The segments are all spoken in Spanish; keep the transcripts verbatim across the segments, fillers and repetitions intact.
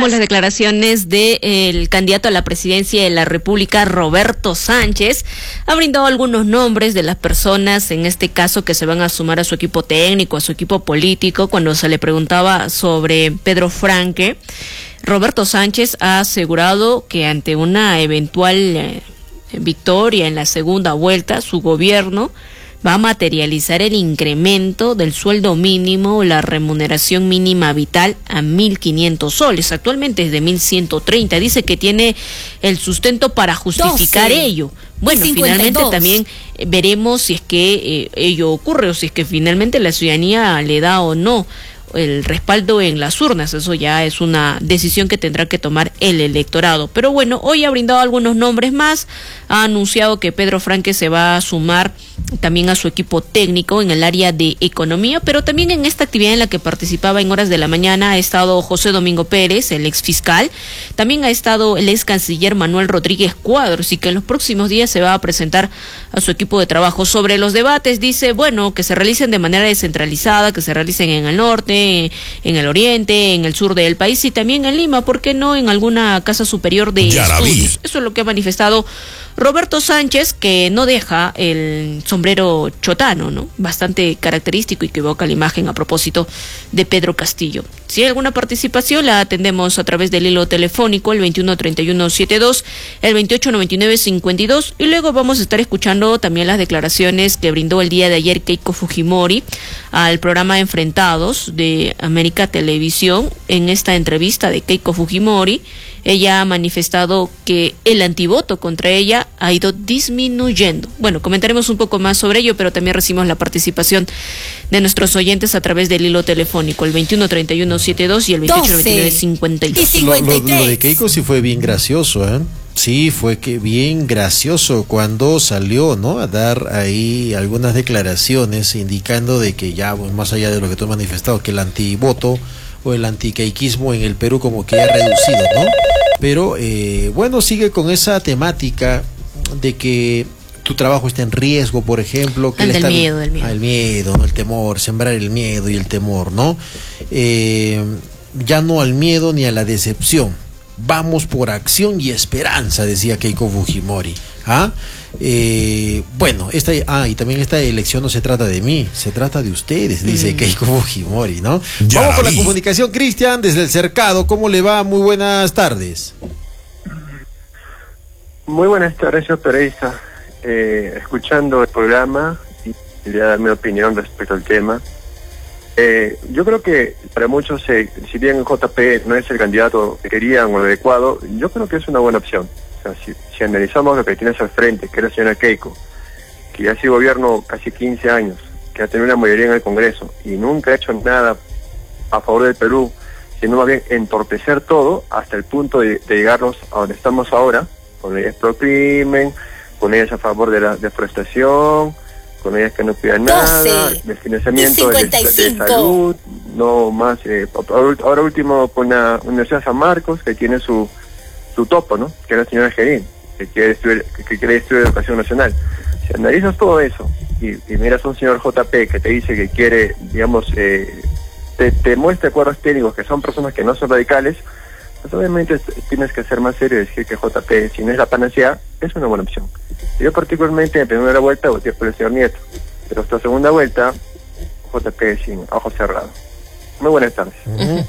escuchamos las declaraciones del candidato a la presidencia de la República, Roberto Sánchez. Ha brindado algunos nombres de las personas, en este caso, que se van a sumar a su equipo técnico, a su equipo político. Cuando se le preguntaba sobre Pedro Franque, Roberto Sánchez ha asegurado que ante una eventual eh, victoria en la segunda vuelta, su gobierno va a materializar el incremento del sueldo mínimo o la remuneración mínima vital a mil quinientos soles. Actualmente es de mil ciento treinta. Dice que tiene el sustento para justificar doce ello. Bueno, finalmente también veremos si es que eh, ello ocurre o si es que finalmente la ciudadanía le da o no el respaldo en las urnas. Eso ya es una decisión que tendrá que tomar el electorado. Pero bueno, hoy ha brindado algunos nombres más, ha anunciado que Pedro Franque se va a sumar también a su equipo técnico en el área de economía, pero también en esta actividad en la que participaba en horas de la mañana ha estado José Domingo Pérez, el ex fiscal, también ha estado el ex canciller Manuel Rodríguez Cuadros, y que en los próximos días se va a presentar a su equipo de trabajo. Sobre los debates, dice, bueno, que se realicen de manera descentralizada, que se realicen en el norte, en el oriente, en el sur del país y también en Lima, ¿por qué no en alguna casa superior de estudios? Eso es lo que ha manifestado Roberto Sánchez, que no deja el sombrero chotano, ¿no? Bastante característico y que evoca la imagen a propósito de Pedro Castillo. Si hay alguna participación, la atendemos a través del hilo telefónico, el veintiuno treinta y uno setenta y dos, el veintiocho noventa y nueve cincuenta y dos, y luego vamos a estar escuchando también las declaraciones que brindó el día de ayer Keiko Fujimori al programa Enfrentados de América Televisión. En esta entrevista de Keiko Fujimori, ella ha manifestado que el antivoto contra ella ha ido disminuyendo. Bueno, comentaremos un poco más sobre ello, pero también recibimos la participación de nuestros oyentes a través del hilo telefónico, el veintiuno treinta y uno setenta y dos y el veintiocho noventa y nueve cincuenta y dos. Lo, lo, lo de Keiko sí fue bien gracioso, ¿eh? Sí, fue que bien gracioso cuando salió, ¿no?, a dar ahí algunas declaraciones indicando de que ya, bueno, más allá de lo que tú has manifestado, que el antivoto o el antiqueiquismo en el Perú como que ha reducido, ¿no? Pero, eh, bueno, sigue con esa temática de que tu trabajo está en riesgo, por ejemplo. Que el le del está... miedo, el miedo. Ah, el miedo, ¿no? El temor, sembrar el miedo y el temor, ¿no? Eh, ya no al miedo ni a la decepción. Vamos por acción y esperanza, decía Keiko Fujimori. ¿Ah? Eh, bueno, esta, ah, y también esta elección no se trata de mí, se trata de ustedes, dice mm. Keiko Fujimori, ¿no? Ya Vamos con la comunicación, Cristian, desde el Cercado. ¿Cómo le va? Muy buenas tardes. Muy buenas tardes, señor Pereira. Eh, escuchando el programa y quería dar mi opinión respecto al tema. Eh, yo creo que para muchos, eh, si bien J P no es el candidato que querían o el adecuado, yo creo que es una buena opción. O sea, si, si analizamos lo que tienes al frente, que es la señora Keiko, que ya ha sido gobierno casi quince años, que ha tenido una mayoría en el Congreso y nunca ha hecho nada a favor del Perú, sino más bien entorpecer todo hasta el punto de, de llegarnos a donde estamos ahora, con leyes pro crimen, con leyes a favor de la deforestación, con ellas que no cuidan nada, de financiamiento de, de salud, no más, eh, ahora último con la Universidad San Marcos, que tiene su su topo, ¿no? Que es la señora Gerín, que quiere estudiar, que, que quiere estudiar educación nacional. Si analizas todo eso y, y miras a un señor J P que te dice que quiere, digamos, eh, te, te muestra acuerdos técnicos que son personas que no son radicales, pues obviamente tienes que ser más serio y decir que J P, si no es la panacea, es una buena opción. Yo particularmente en primera vuelta voté por el señor Nieto, pero esta segunda vuelta J P sin ojo cerrado. Muy buenas tardes. Uh-huh.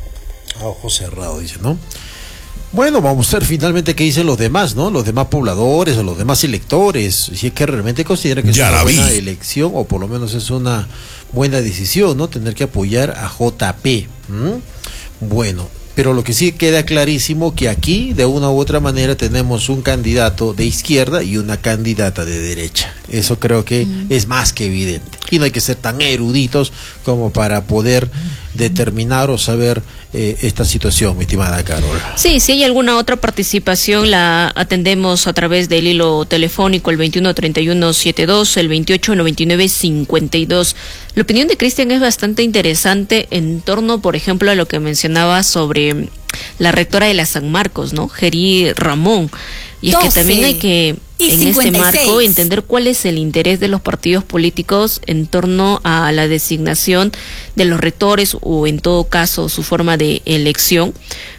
A ojo cerrado, dice, ¿no? Bueno, vamos a ver finalmente qué dicen los demás, ¿no? Los demás pobladores o los demás electores, si es que realmente consideran que es una buena elección o por lo menos es una buena decisión, ¿no? Tener que apoyar a J P. ¿Mm? Bueno, pero lo que sí queda clarísimo que aquí, de una u otra manera, tenemos un candidato de izquierda y una candidata de derecha. Eso creo que mm. es más que evidente. Y no hay que ser tan eruditos como para poder determinar o saber eh, esta situación, mi estimada Carol. Sí, si hay alguna otra participación, la atendemos a través del hilo telefónico, el veintiuno treinta y uno setenta y dos, el veintiocho noventa y nueve cincuenta y dos. La opinión de Cristian es bastante interesante en torno, por ejemplo, a lo que mencionaba sobre la rectora de la San Marcos, ¿no? Gerí Ramón. Y es doce, que también hay que, en cincuenta y seis. Este marco, entender cuál es el interés de los partidos políticos en torno a la designación de los rectores o, en todo caso, su forma de elección.